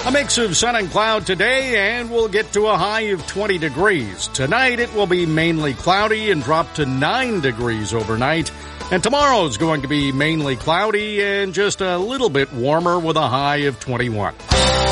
A mix of sun and cloud today, and we'll get to a high of 20 degrees. Tonight, it will be mainly cloudy and drop to 9 degrees overnight. And tomorrow is going to be mainly cloudy and just a little bit warmer with a high of 21.